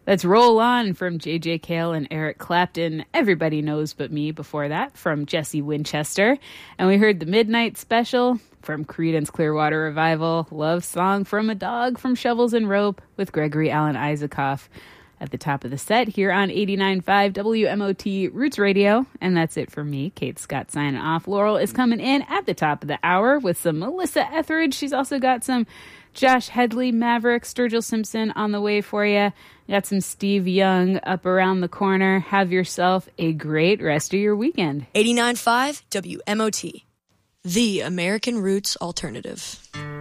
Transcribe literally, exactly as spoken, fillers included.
That's Roll On from J J. Cale and Eric Clapton. Everybody Knows But Me before that from Jesse Winchester. And we heard the Midnight Special from Creedence Clearwater Revival. Love Song from a Dog from Shovels and Rope with Gregory Alan Isaacoff at the top of the set here on eighty-nine point five W M O T Roots Radio. And that's it for me, Kate Scott signing off. Laurel is coming in at the top of the hour with some Melissa Etheridge. She's also got some Josh Headley, Maverick, Sturgill Simpson on the way for you. Got some Steve Young up around the corner. Have yourself a great rest of your weekend. eighty-nine point five W M O T, the American Roots Alternative.